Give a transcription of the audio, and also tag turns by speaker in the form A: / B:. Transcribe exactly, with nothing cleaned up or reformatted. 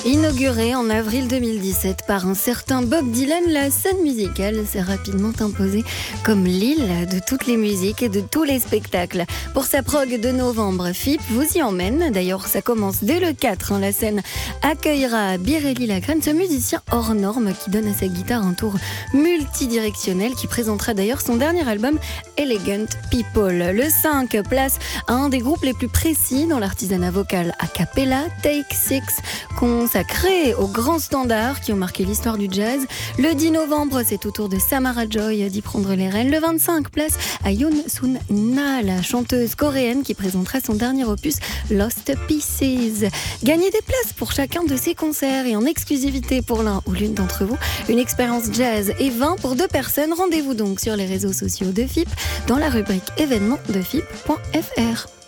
A: Inaugurée en avril deux mille dix-sept par un certain Bob Dylan, la scène musicale s'est rapidement imposée comme l'île de toutes les musiques et de tous les spectacles. Pour sa prog de novembre, F I P vous y emmène. D'ailleurs, ça commence dès le quatre. Hein. La scène accueillera Birelli Lagrène, ce musicien hors norme qui donne à sa guitare un tour multidirectionnel, qui présentera d'ailleurs son dernier album Elegant People. Le cinq place à un des groupes les plus précis dans l'artisanat vocal a cappella, Take Six, consacré aux grands standards qui ont marqué l'histoire du jazz. Le dix novembre, c'est au tour de Samara Joy d'y prendre les rênes. Le vingt-cinq, place à Yoon Sun Na, la chanteuse coréenne qui présentera son dernier opus Lost Pieces. Gagnez des places pour chacun de ces concerts et en exclusivité pour l'un ou l'une d'entre vous, une expérience jazz et vin pour deux personnes. Rendez-vous donc sur les réseaux sociaux de F I P dans la rubrique événements de F I P point F R.